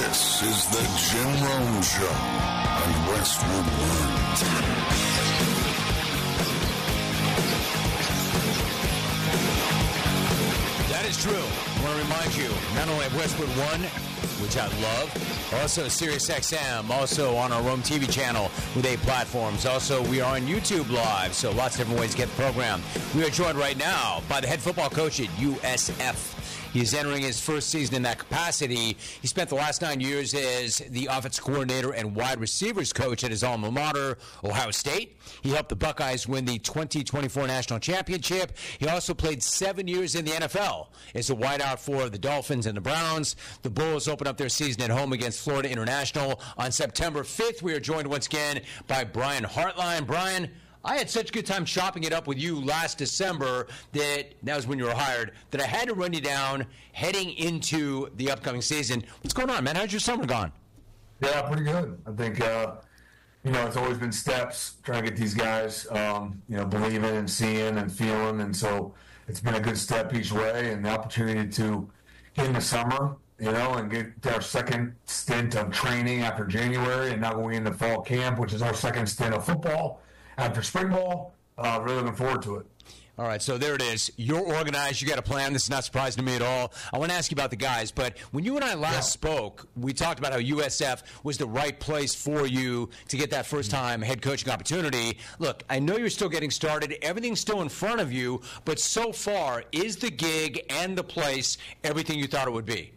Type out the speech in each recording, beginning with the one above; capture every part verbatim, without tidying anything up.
This is the Jim Rome Show on Westwood One. That is true. I want to remind you, not only at Westwood One, which I love, also SiriusXM, also on our Rome T V channel with eight platforms. Also, we are on YouTube Live, so lots of different ways to get the program. We are joined right now by the head football coach at U S F. He's entering his first season in that capacity. He spent the last nine years as the offensive coordinator and wide receivers coach at his alma mater, Ohio State. He helped the Buckeyes win the twenty twenty-four National Championship. He also played seven years in the N F L as a wideout for the Dolphins and the Browns. The Bulls open up their season at home against Florida International on September fifth. We are joined once again by Brian Hartline. Brian, I had such a good time chopping it up with you last December that, that was when you were hired, that I had to run you down heading into the upcoming season. What's going on, man? How's your summer gone? Yeah, pretty good. I think, uh, you know, it's always been steps, trying to get these guys, um, you know, believing and seeing and feeling. And so it's been a good step each way, and the opportunity to get in the summer, you know, and get our second stint of training after January, and now going into fall camp, which is our second stint of football after spring ball. Uh, really looking forward to it. All right, so there it is. You're organized. You got a plan. This is not surprising to me at all. I want to ask you about the guys, but when you and I last yeah. spoke, we talked about how U S F was the right place for you to get that first-time head coaching opportunity. Look, I know you're still getting started. Everything's still in front of you, but so far, is the gig and the place everything you thought it would be?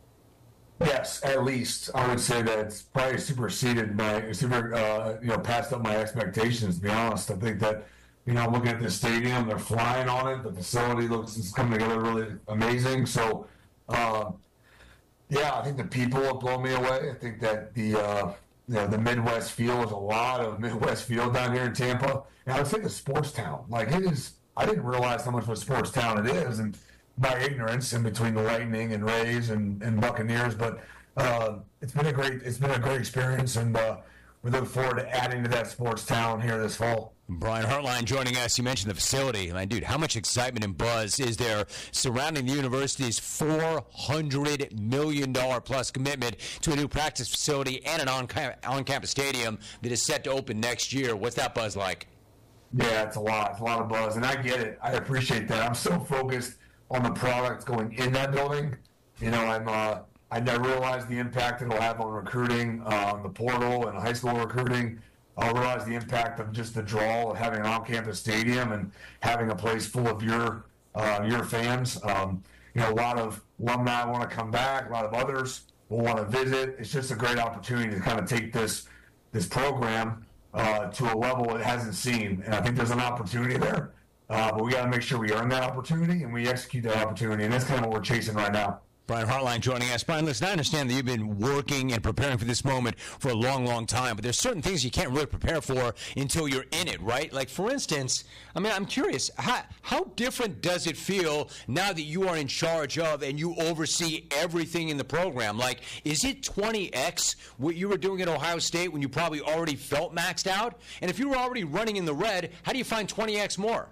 Yes, at least I would say that it's probably superseded my, super, uh, you know, passed up my expectations. To be honest, I think that, you know, looking at the stadium, they're flying on it. The facility looks is coming together really amazing. So, uh, yeah, I think the people have blown me away. I think that the uh, you know the Midwest feel is a lot of Midwest feel down here in Tampa, and I would say the sports town. Like it is, I didn't realize how much of a sports town it is, and my ignorance in between the Lightning and Rays and, and Buccaneers, but uh, it's been a great it's been a great experience, and uh, we look forward to adding to that sports town here this fall. Brian Hartline joining us. You mentioned the facility. Man, dude, how much excitement and buzz is there surrounding the university's four hundred million dollars plus commitment to a new practice facility and an on on-campus stadium that is set to open next year? What's that buzz like? Yeah, it's a lot. It's a lot of buzz, and I get it. I appreciate that. I'm so focused on the product going in that building. You know, I'm uh, I never realized the impact it'll have on recruiting, on um, the portal and high school recruiting. I'll realize the impact of just the draw of having an on-campus stadium and having a place full of your uh, your fans. Um, you know, a lot of alumni want to come back. A lot of others will want to visit. It's just a great opportunity to kind of take this this program uh, to a level it hasn't seen, and I think there's an opportunity there. Uh, but we got to make sure we earn that opportunity and we execute that opportunity, and that's kind of what we're chasing right now. Brian Hartline joining us. Brian, listen, I understand that you've been working and preparing for this moment for a long, long time, but there's certain things you can't really prepare for until you're in it, right? Like, for instance, I mean, I'm curious, how, how different does it feel now that you are in charge of and you oversee everything in the program? Like, is it twenty x what you were doing at Ohio State when you probably already felt maxed out? And if you were already running in the red, how do you find twenty x more?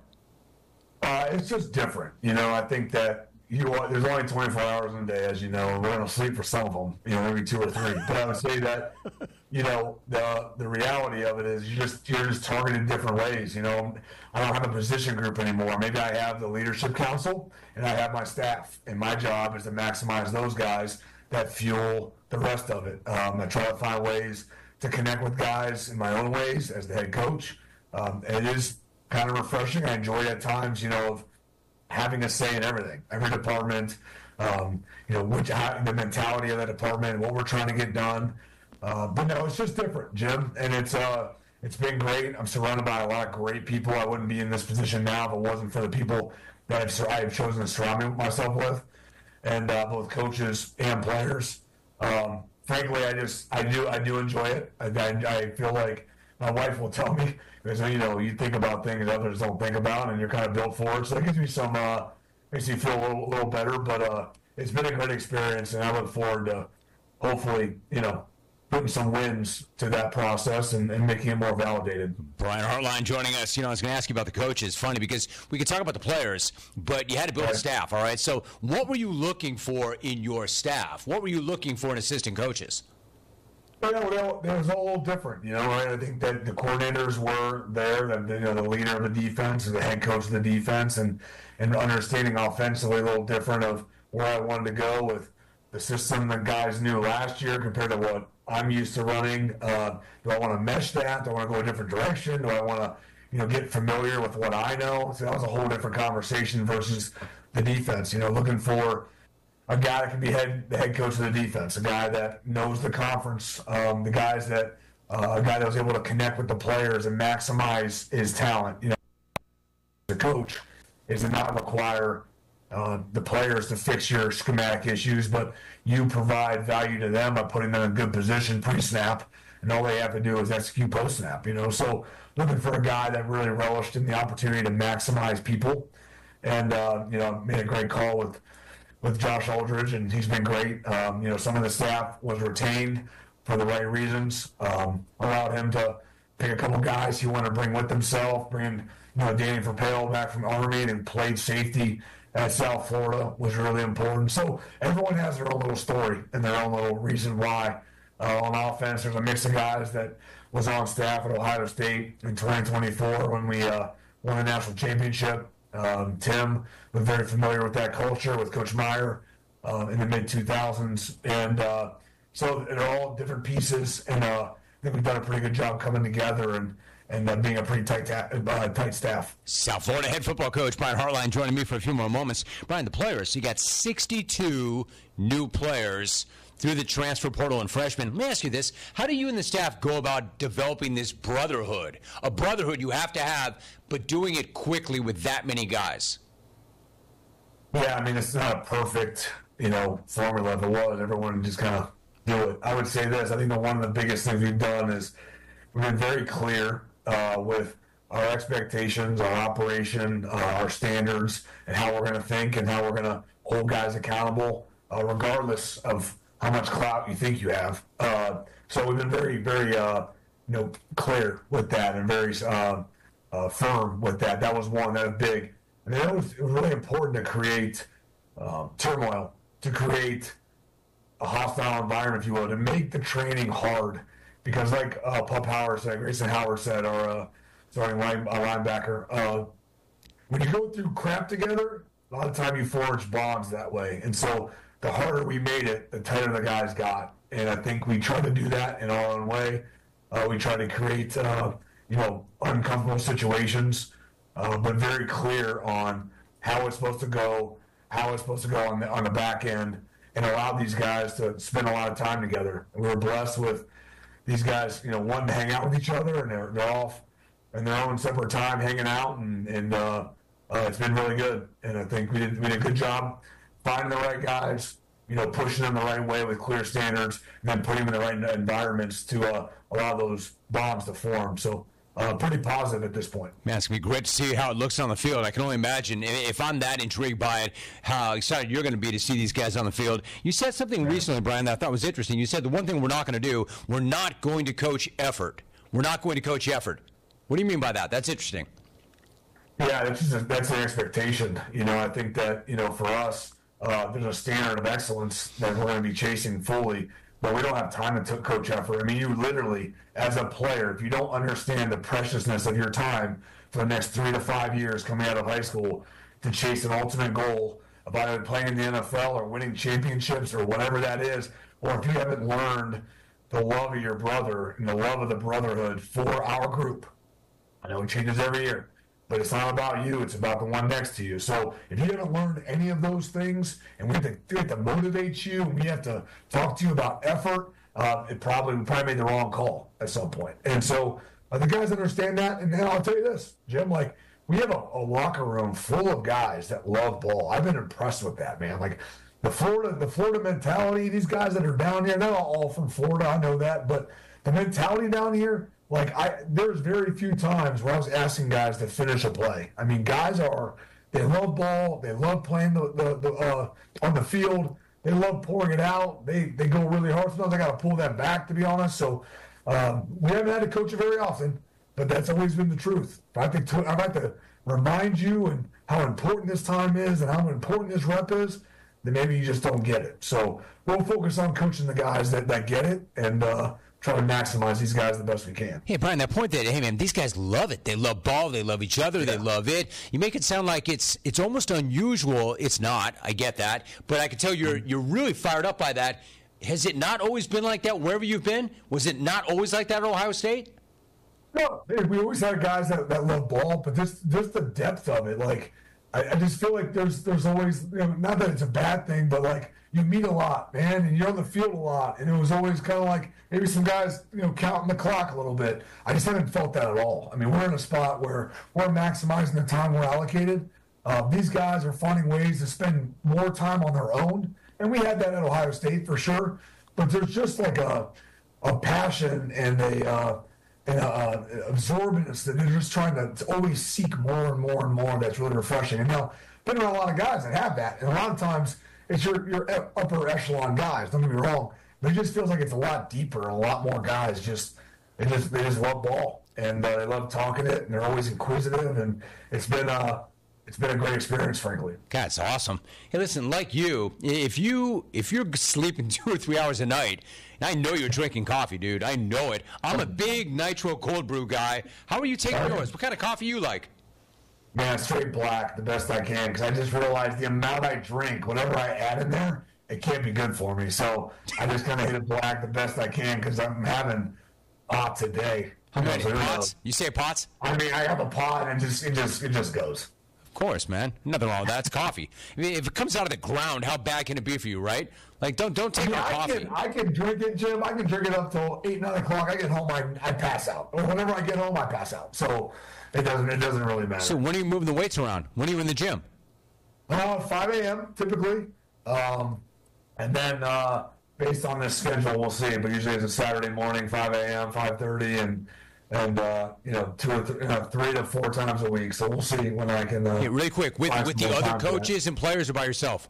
Uh, it's just different. You know, I think that you there's only twenty-four hours in a day, as you know, and we're going to sleep for some of them, you know, maybe two or three. But I would say that, you know, the the reality of it is you just, you're just targeted different ways. You know, I don't have a position group anymore. Maybe I have the leadership council and I have my staff, and my job is to maximize those guys that fuel the rest of it. Um, I try to find ways to connect with guys in my own ways as the head coach. Um, and it is kind of refreshing. I enjoy at times, you know, of having a say in everything, every department, um, you know, which how, the mentality of that department, what we're trying to get done. Uh, but no, it's just different, Jim, and it's uh, it's been great. I'm surrounded by a lot of great people. I wouldn't be in this position now if it wasn't for the people that I've, I have chosen to surround myself with, and uh, both coaches and players. Um, frankly, I just I do I do enjoy it. I, I, I feel like my wife will tell me, because, you know, you think about things others don't think about, and you're kind of built for it. So it gives me some, uh, makes me feel a little, little better. But uh, it's been a great experience, and I look forward to hopefully, you know, putting some wins to that process and, and making it more validated. Brian Hartline joining us. You know, I was going to ask you about the coaches. Funny because we could talk about the players, but you had to build right. a staff, all right? So what were you looking for in your staff? What were you looking for in assistant coaches? You know, it was all different, you know, right? I think that the coordinators were there, the, you know, the leader of the defense, the head coach of the defense, and, and understanding offensively a little different of where I wanted to go with the system that guys knew last year compared to what I'm used to running. Uh, do I want to mesh that? Do I want to go a different direction? Do I want to, you know, get familiar with what I know? So that was a whole different conversation versus the defense, you know, looking for a guy that can be head the head coach of the defense, a guy that knows the conference, um, the guys that uh, a guy that was able to connect with the players and maximize his talent. You know, the coach is to not require uh, the players to fix your schematic issues, but you provide value to them by putting them in a good position pre-snap, and all they have to do is execute post-snap. You know, so looking for a guy that really relished in the opportunity to maximize people, and uh, you know, made a great call with. with Josh Aldridge, and he's been great. Um, you know, some of the staff was retained for the right reasons, um, allowed him to pick a couple guys he wanted to bring with himself, bring, you know, Danny Verpel back from Army and played safety at South Florida was really important. So everyone has their own little story and their own little reason why. Uh, on offense, there's a mix of guys that was on staff at Ohio State in twenty twenty-four when we uh, won the national championship. Um, Tim was very familiar with that culture with Coach Meyer uh, in the mid two thousands, and uh, so they're all different pieces. And uh, I think we've done a pretty good job coming together and and uh, being a pretty tight ta- uh, tight staff. South Florida head football coach Brian Hartline joining me for a few more moments. Brian, the players, you got sixty-two new players through the transfer portal and freshmen. Let me ask you this. How do you and the staff go about developing this brotherhood? A brotherhood you have to have, but doing it quickly with that many guys. Yeah, I mean, it's not a perfect, you know, formula. If it was, everyone would just kind of do it. I would say this. I think that one of the biggest things we've done is we've been very clear uh, with our expectations, our operation, uh, our standards, and how we're going to think and how we're going to hold guys accountable, uh, regardless of how much clout you think you have. Uh, so we've been very, very, uh, you know, clear with that and very uh, uh, firm with that. That was one that was big. And then it was, it was really important to create um, turmoil, to create a hostile environment, if you will, to make the training hard. Because like uh, Pup Howard said, Grayson Howard said, our uh, starting line, uh, linebacker, uh, when you go through crap together, a lot of time you forge bonds that way. And so the harder we made it, the tighter the guys got. And I think we try to do that in our own way. Uh, we try to create, uh, you know, uncomfortable situations, uh, but very clear on how it's supposed to go, how it's supposed to go on the, on the back end, and allow these guys to spend a lot of time together. And we were blessed with these guys, you know, one to hang out with each other, and they're, they're off in their own separate time hanging out, and, and uh, uh, it's been really good. And I think we did, we did a good job finding the right guys, you know, pushing them the right way with clear standards, and then putting them in the right environments to uh, allow those bonds to form. So uh, pretty positive at this point. Man, it's going to be great to see how it looks on the field. I can only imagine, if I'm that intrigued by it, how excited you're going to be to see these guys on the field. You said something recently, Brian, that I thought was interesting. You said the one thing we're not going to do, we're not going to coach effort. We're not going to coach effort. What do you mean by that? That's interesting. Yeah, that's, just a, that's an expectation. You know, I think that, you know, for us, Uh, there's a standard of excellence that we're going to be chasing fully, but we don't have time to t- coach effort. I mean, you literally, as a player, if you don't understand the preciousness of your time for the next three to five years coming out of high school to chase an ultimate goal of either playing in the N F L or winning championships or whatever that is, or if you haven't learned the love of your brother and the love of the brotherhood for our group, I know it changes every year, but it's not about you, it's about the one next to you. So if you haven't learned any of those things, and we have to, we have to motivate you, and we have to talk to you about effort, uh, it probably we probably made the wrong call at some point. And so uh, the guys understand that, and then I'll tell you this, Jim, like, we have a, a locker room full of guys that love ball. I've been impressed with that, man. Like, the Florida, the Florida mentality, these guys that are down here, they're not all from Florida, I know that, but the mentality down here, like, I, there's very few times where I was asking guys to finish a play. I mean, guys are, they love ball. They love playing the, the, the uh, on the field. they love pouring it out. They they go really hard. Sometimes I got to pull that back, to be honest. So um, we haven't had to coach it very often, but that's always been the truth. I think to, I'd like to remind you and how important this time is and how important this rep is, then maybe you just don't get it. So we'll focus on coaching the guys that, that get it and uh, try to maximize these guys the best we can. Hey, Brian, that point that, hey, man, these guys love it. They love ball. They love each other. Yeah. They love it. You make it sound like it's it's almost unusual. It's not. I get that. But I can tell you're you're really fired up by that. Has it not always been like that wherever you've been? Was it not always like that at Ohio State? No, we always had guys that, that love ball, but just just the depth of it, like I, I just feel like there's there's always, you know, not that it's a bad thing, but like you meet a lot, man, and you're on the field a lot, and it was always kind of like maybe some guys, you know, counting the clock a little bit. I just haven't felt that at all. I mean, we're in a spot where we're maximizing the time we're allocated. Uh, these guys are finding ways to spend more time on their own, and we had that at Ohio State for sure. But there's just like a a passion and a uh, and uh, absorbance that they're just trying to always seek more and more and more. That's really refreshing. And now, been around a lot of guys that have that, and a lot of times it's your your upper echelon guys. Don't get me wrong, but it just feels like it's a lot deeper. And a lot more guys just they just they just love ball, and uh, they love talking it, and they're always inquisitive, and it's been uh it's been a great experience, frankly. God, it's awesome. Hey, listen, like you, if you if you're sleeping two or three hours a night. I know you're drinking coffee, dude. I know it. I'm a big nitro cold brew guy. How are you taking yours? What kind of coffee you like? Man, straight black, the best I can, because I just realized the amount I drink, whatever I add in there, it can't be good for me. So I just kind of hit it black the best I can because I'm having pot today. How many pots? You say pots? I mean, I have a pot and just it just it just goes. Of course, man. Nothing wrong with that. It's coffee. I mean, if it comes out of the ground, how bad can it be for you, right? Like, don't don't take I mean, my I coffee. Can, I can drink it, Jim. I can drink it up till eight, nine o'clock. I get home, I, I pass out. Or whenever I get home, I pass out. So it doesn't it doesn't really matter. So when are you moving the weights around? When are you in the gym? Uh, five a.m. typically. Um, and then uh, based on this schedule, we'll see. But usually it's a Saturday morning, five a.m., five thirty, and and uh, you know, two or th- you know, three to four times a week. So we'll see when I can. Uh, hey, really quick, with with the other coaches and players, or by yourself?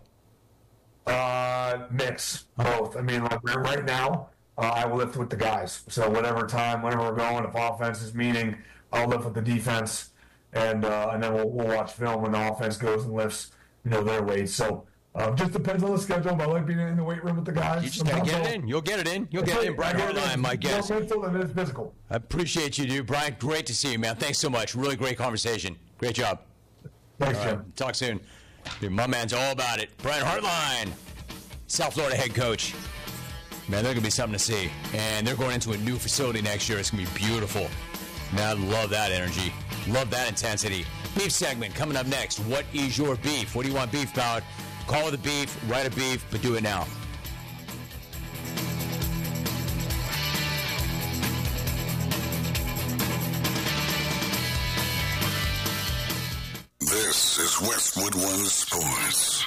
Uh, mix both. I mean, like right now, uh, I will lift with the guys. So whatever time, whenever we're going, if offense is meeting, I'll lift with the defense, and uh, and then we'll we'll watch film when the offense goes and lifts, you know, their weights. So. Um, just depends on the schedule. But I like being in the weight room with the guys. You just gotta get it in. You'll get it in. You'll get it in. Brian Hartline, my guest. Mental and it's physical. I appreciate you, dude. Brian, great to see you, man. Thanks so much. Really great conversation. Great job. Thanks, all Jim. Right. Talk soon. Dude, my man's all about it. Brian Hartline, South Florida head coach. Man, they're gonna be something to see. And they're going into a new facility next year. It's gonna be beautiful. Man, I love that energy. Love that intensity. Beef segment coming up next. What is your beef? What do you want beef about? Call the beef, write a beef, but do it now. This is Westwood One Sports.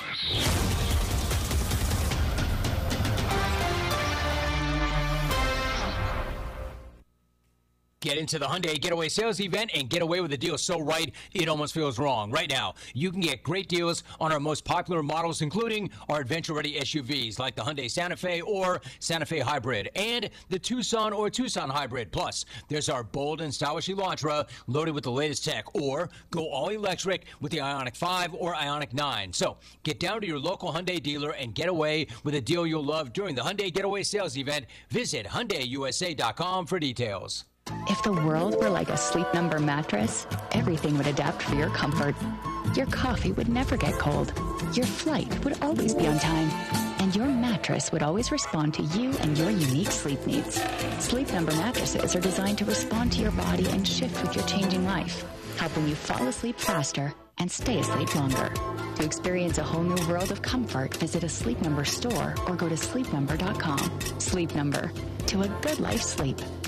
Get into the Hyundai Getaway Sales Event and get away with a deal so right, it almost feels wrong. Right now, you can get great deals on our most popular models, including our adventure-ready S U Vs like the Hyundai Santa Fe or Santa Fe Hybrid and the Tucson or Tucson Hybrid. Plus, there's our bold and stylish Elantra loaded with the latest tech, or go all-electric with the Ioniq five or Ioniq nine. So, get down to your local Hyundai dealer and get away with a deal you'll love during the Hyundai Getaway Sales Event. Visit Hyundai U S A dot com for details. If the world were like a Sleep Number mattress, everything would adapt for your comfort. Your coffee would never get cold. Your flight would always be on time. And your mattress would always respond to you and your unique sleep needs. Sleep Number mattresses are designed to respond to your body and shift with your changing life, helping you fall asleep faster and stay asleep longer. To experience a whole new world of comfort, visit a Sleep Number store or go to sleep number dot com. Sleep Number. To a good life sleep.